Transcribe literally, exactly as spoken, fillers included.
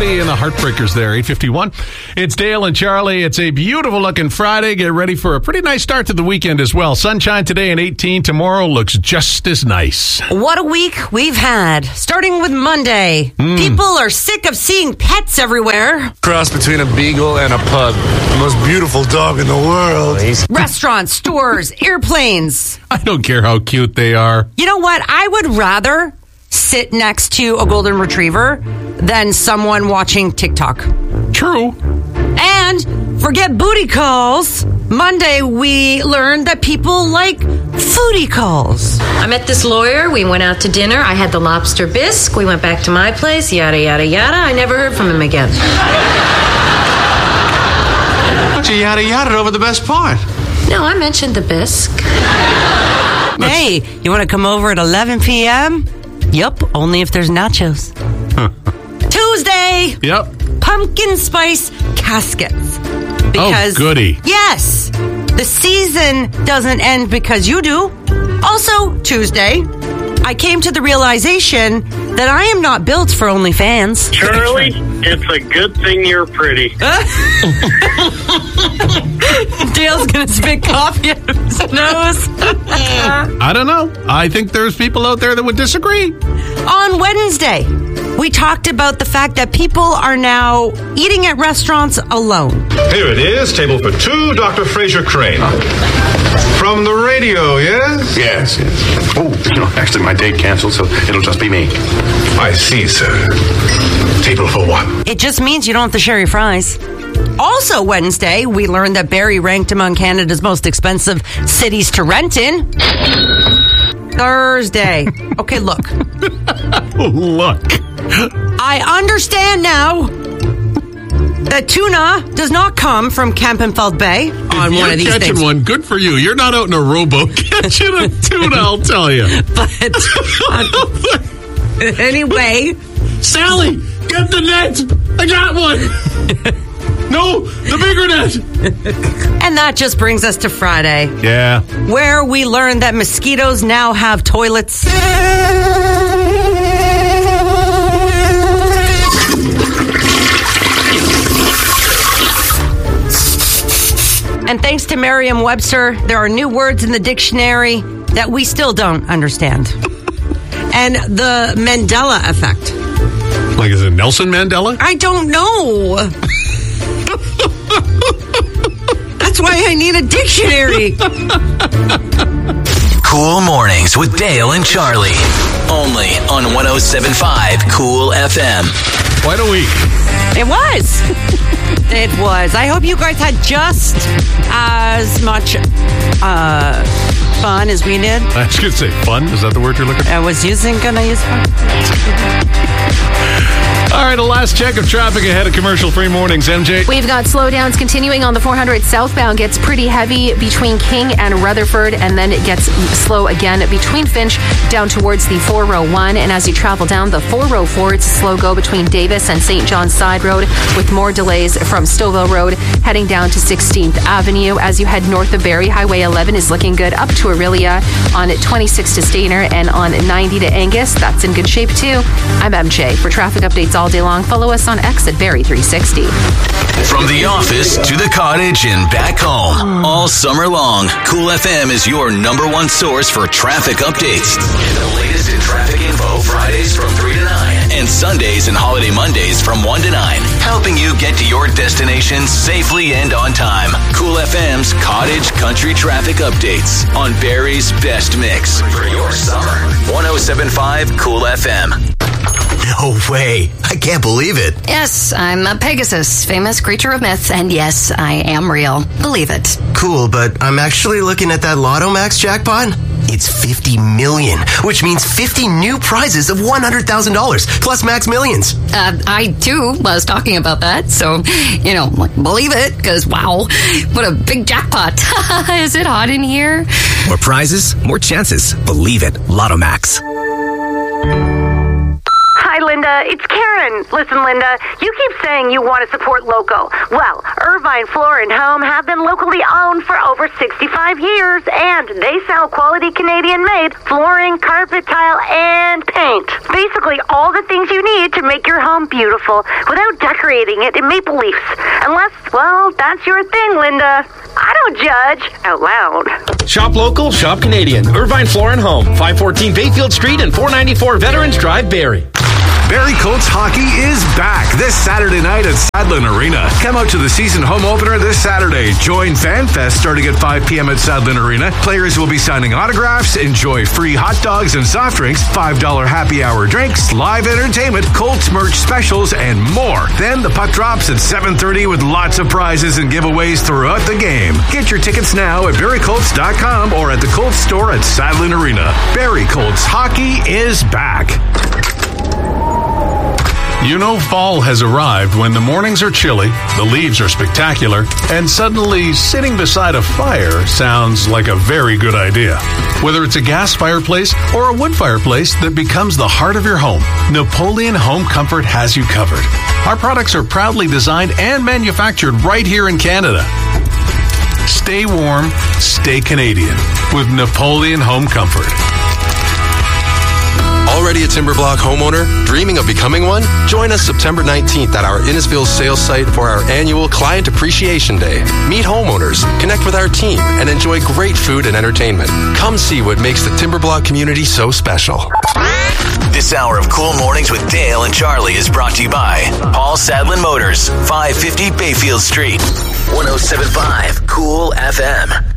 Buddy and the Heartbreakers there, eight fifty-one. It's Dale and Charlie. It's a beautiful looking Friday. Get ready for a pretty nice start to the weekend as well. Sunshine today and eighteen. Tomorrow looks just as nice. What a week we've had. Starting with Monday. Mm. People are sick of seeing pets everywhere. Cross between a beagle and a pug. The most beautiful dog in the world. Restaurants, stores, airplanes. I don't care how cute they are. You know what? I would rather sit next to a golden retriever than someone watching TikTok. True. And forget booty calls. Monday, we learned that people like foodie calls. I met this lawyer. We went out to dinner. I had the lobster bisque. We went back to my place. Yada, yada, yada. I never heard from him again. But you yada yada over the best part. No, I mentioned the bisque. Hey, you want to come over at eleven p.m.? Yup, only if there's nachos. Tuesday. Yep. Pumpkin spice caskets. Because, oh, goody. Yes. The season doesn't end because you do. Also, Tuesday, I came to the realization that I am not built for OnlyFans. Charlie, it's a good thing you're pretty. Dale's going to spit coffee out of his nose. I don't know. I think there's people out there that would disagree. On Wednesday, we talked about the fact that people are now eating at restaurants alone. Here it is, table for two, Doctor Fraser Crane. From the radio, yes? Yes, yes. Oh, you know, actually my date canceled, so it'll just be me. I see, sir. Table for one. It just means you don't have to share your fries. Also Wednesday, we learned that Barrie ranked among Canada's most expensive cities to rent in. Thursday. Okay, look. Look. I understand now that tuna does not come from Kempenfeld Bay on You're one of these catching things. one. Good for you. You're not out in a rowboat catching a tuna, I'll tell you. But uh, anyway. Sally, get the net. I got one. No, the bigger net. And that just brings us to Friday. Yeah. Where we learned that mosquitoes now have toilets. And thanks to Merriam-Webster, there are new words in the dictionary that we still don't understand. And the Mandela effect. Like, is it Nelson Mandela? I don't know. That's why I need a dictionary. Cool Mornings with Dale and Charlie. Only on one oh seven point five Cool F M. Quite a week. It was. It was. I hope you guys had just as much uh, fun as we did. I was going to say fun. Is that the word you're looking for? I was using, gonna use fun. All right, a last check of traffic ahead of commercial-free mornings. M J? We've got slowdowns continuing on the four hundred southbound. Gets pretty heavy between King and Rutherford, and then it gets slow again between Finch down towards the four oh one. And as you travel down the four oh four, it's a slow go between Davis and Saint John's Side Road, with more delays from Stouffville Road heading down to sixteenth Avenue. As you head north of Barrie, Highway eleven is looking good up to Aurelia, on twenty-six to Stainer, and on ninety to Angus. That's in good shape too. I'm M J. For traffic updates all day long, follow us on X at Barrie three sixty. From the office to the cottage and back home, all summer long, Cool F M is your number one source for traffic updates. The latest in traffic info Fridays from three to nine, and Sundays and holiday Mondays from one to nine, helping you get to your destination safely and on time. Cool F M's Cottage Country Traffic Updates on Barrie's best mix for your summer. one oh seven point five Cool F M. No way. I can't believe it. Yes, I'm a Pegasus, famous creature of myth, and yes, I am real. Believe it. Cool, but I'm actually looking at that Lotto Max jackpot. It's fifty million, which means fifty new prizes of one hundred thousand dollars, plus Max Millions. Uh, I, too, was talking about that, so, you know, believe it, because, wow, what a big jackpot. Is it hot in here? More prizes, more chances. Believe it. Lotto Max. Hi, Linda. Linda. It's Karen. Listen, Linda, you keep saying you want to support local. Well, Irvine Floor and Home have been locally owned for over sixty-five years, and they sell quality Canadian-made flooring, carpet, tile, and paint. Basically, all the things you need to make your home beautiful without decorating it in maple leaves. Unless, well, that's your thing, Linda. I don't judge out loud. Shop local, shop Canadian. Irvine Floor and Home, five fourteen Bayfield Street and four ninety-four Veterans Drive, Barrie. Barrie Colts hockey is back this Saturday night at Sadlin Arena. Come out to the season home opener this Saturday. Join FanFest starting at five p.m. at Sadlin Arena. Players will be signing autographs, enjoy free hot dogs and soft drinks, five dollars happy hour drinks, live entertainment, Colts merch specials, and more. Then the puck drops at seven thirty with lots of prizes and giveaways throughout the game. Get your tickets now at barrie colts dot com or at the Colts store at Sadlin Arena. Barrie Colts hockey is back. You know fall has arrived when the mornings are chilly, the leaves are spectacular, and suddenly sitting beside a fire sounds like a very good idea. Whether it's a gas fireplace or a wood fireplace that becomes the heart of your home, Napoleon Home Comfort has you covered. Our products are proudly designed and manufactured right here in Canada. Stay warm, stay Canadian with Napoleon Home Comfort. Already a Timberblock homeowner? Dreaming of becoming one? Join us September nineteenth at our Innisfil sales site for our annual Client Appreciation Day. Meet homeowners, connect with our team, and enjoy great food and entertainment. Come see what makes the Timberblock community so special. This hour of Cool Mornings with Dale and Charlie is brought to you by Paul Sadlin Motors, five fifty Bayfield Street, one oh seven point five Cool F M.